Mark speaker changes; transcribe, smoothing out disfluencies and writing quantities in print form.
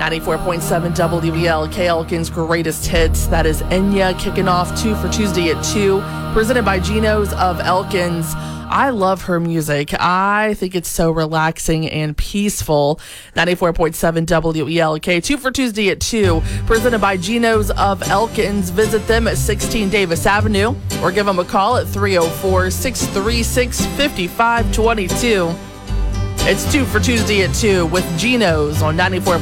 Speaker 1: 94.7 WELK, Elkin's greatest hits. That is Enya kicking off 2 for Tuesday at 2, presented by Geno's of Elkins. I love her music. I think it's so relaxing and peaceful. 94.7 WELK, 2 for Tuesday at 2, presented by Geno's of Elkins. Visit them at 16 Davis Avenue or give them a call at 304-636-5522. It's 2 for Tuesday at 2 with Geno's on 94.